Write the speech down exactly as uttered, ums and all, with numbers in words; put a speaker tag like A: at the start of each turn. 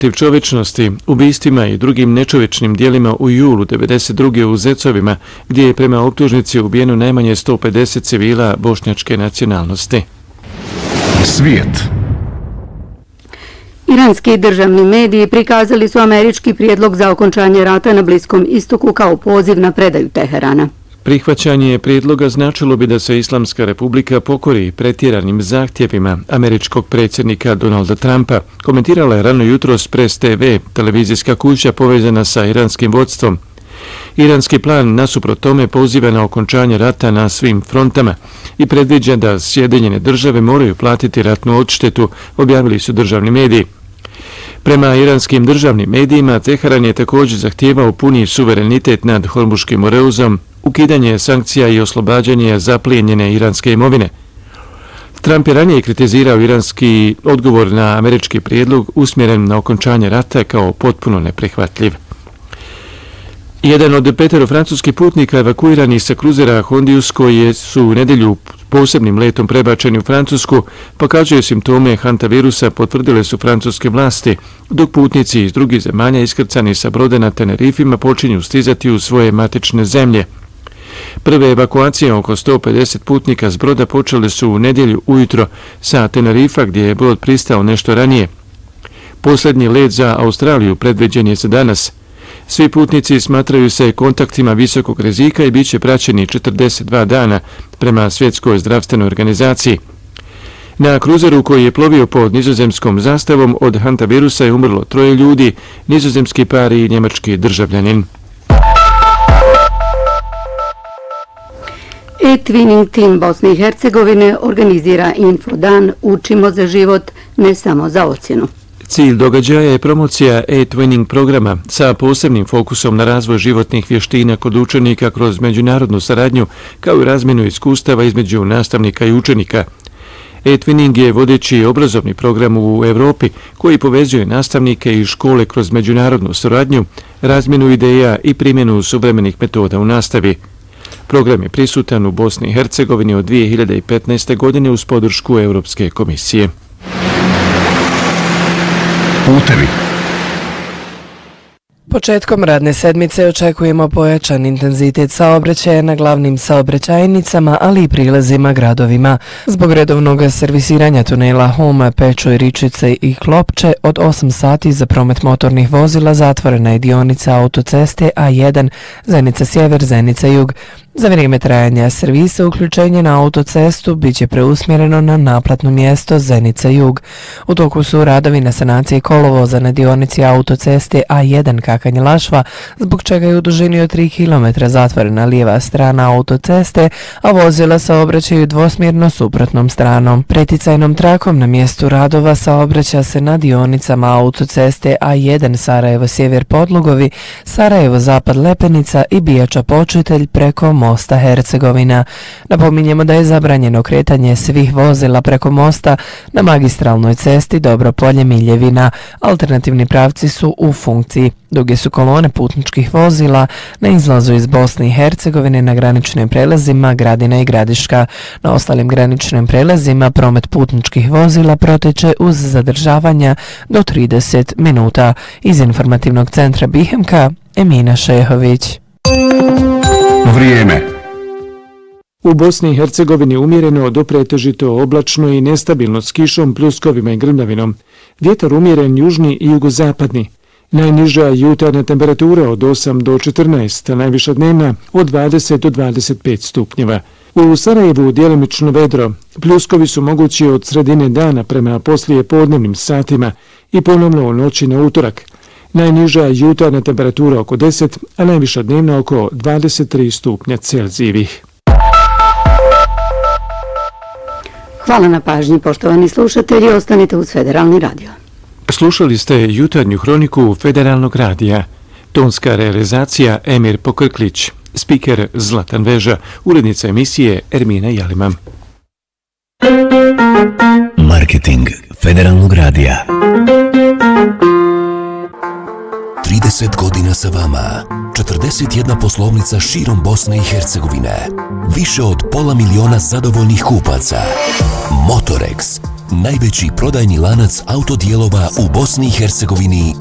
A: protiv čovječnosti, ubistvima i drugim nečovječnim dijelima u julu devedeset druge u Zecovima, gdje je prema optužnici ubijeno najmanje sto pedeset civila bošnjačke nacionalnosti.
B: Svijet.
C: Iranski državni mediji prikazali su američki prijedlog za okončanje rata na Bliskom istoku kao poziv na predaju Teherana.
A: Prihvaćanje prijedloga značilo bi da se Islamska republika pokori pretjeranim zahtjevima američkog predsjednika Donalda Trumpa, komentirala je rano jutros Press te ve, televizijska kuća povezana sa iranskim vodstvom. Iranski plan nasuprot tome poziva na okončanje rata na svim frontama i predviđa da Sjedinjene države moraju platiti ratnu odštetu, objavili su državni mediji. Prema iranskim državnim medijima, Teheran je također zahtijevao puni suverenitet nad Hormuškim moreuzom, ukidanje sankcija i oslobađanje zaplijenjene iranske imovine. Trump je ranije kritizirao iranski odgovor na američki prijedlog usmjeren na okončanje rata kao potpuno neprihvatljiv. Jedan od petero francuskih putnika evakuirani sa kruzera Hondius koji su u nedjelju posebnim letom prebačeni u Francusku pokazuje simptome hantavirusa, potvrdile su francuske vlasti, dok putnici iz drugih zemalja iskrcani sa broda na Tenerifima počinju stizati u svoje matične zemlje. Prve evakuacije oko sto pedeset putnika s broda počele su u nedjelju ujutro sa Tenerifa gdje je brod pristao nešto ranije. Posljednji let za Australiju predviđen je za danas. Svi putnici smatraju se kontaktima visokog rizika i bit će praćeni četrdeset dva dana prema Svjetskoj zdravstvenoj organizaciji. Na kruzeru koji je plovio pod nizozemskom zastavom od hantavirusa je umrlo troje ljudi, nizozemski par i njemački državljanin.
C: E-Twinning tim Bosne i Hercegovine organizira Infodan Učimo za život, ne samo za ocjenu.
A: Cilj događaja je promocija e-Twinning programa sa posebnim fokusom na razvoj životnih vještina kod učenika kroz međunarodnu saradnju kao i razmjenu iskustava između nastavnika i učenika. E-Twinning je vodeći obrazovni program u Europi koji povezuje nastavnike i škole kroz međunarodnu suradnju, razmjenu ideja i primjenu suvremenih metoda u nastavi. Program je prisutan u Bosni i Hercegovini od dvije hiljade petnaeste. godine uz podršku Europske komisije.
B: Putevi.
D: Početkom radne sedmice očekujemo pojačan intenzitet saobraćaja na glavnim saobraćajnicama, ali i prilazima gradovima. Zbog redovnog servisiranja tunela Homa, Pečoj, Ričice i Klopče od osam sati za promet motornih vozila zatvorena je dionica autoceste A jedan Zenica sjever, Zenica jug. Za vrijeme trajanja servisa uključenje na autocestu bit će preusmjereno na naplatno mjesto Zenica jug. U toku su radovi na sanaciji kolovoza na dionici autoceste A jedan Kakanje Lašva, zbog čega je u dužini od tri kilometra zatvorena lijeva strana autoceste, a vozila saobraćaju dvosmjerno suprotnom stranom. Preticajnom trakom na mjestu radova saobraća se na dionicama autoceste A jedan Sarajevo sjever Podlugovi, Sarajevo zapad Lepenica i Bijača Počitelj preko mosta Hercegovina. Napominjemo da je zabranjeno kretanje svih vozila preko mosta na magistralnoj cesti Dobropolje Miljevina. Alternativni pravci su u funkciji. Duge su kolone putničkih vozila na izlazu iz Bosne i Hercegovine na graničnim prelazima Gradina i Gradiška. Na ostalim graničnim prelazima promet putničkih vozila proteče uz zadržavanja do trideset minuta. Iz informativnog centra Bihemka, Emina Šehović.
B: Vrijeme.
A: U Bosni i Hercegovini umjereno do pretežito oblačno i nestabilno s kišom, pljuskovima i grmljavinom. Vjetar umjeren južni i jugozapadni. Najniža jutarnja temperatura od osam do četrnaest, a najviša dnevna od dvadeset do dvadeset pet stupnjeva. U Sarajevu djelomično vedro. Pljuskovi su mogući od sredine dana prema poslije podnevnim satima i ponovno u noći na utorak. Najniža jutarnja temperatura oko deset, a najviša dnevna oko dvadeset tri stupnja Celzijevih.
C: Hvala na pažnji, poštovani slušatelji, ostanite uz Federalni radio.
A: Slušali ste jutarnju hroniku Federalnog radija. Tonska realizacija Emir Pokrklić, spiker Zlatan Veža, urednica emisije Ermina Jalima.
E: Marketing Federalnog radija. trideset godina sa vama, četrdeset jedna poslovnica širom Bosne i Hercegovine, više od pola miliona zadovoljnih kupaca. Motorex, najveći prodajni lanac autodijelova u Bosni i Hercegovini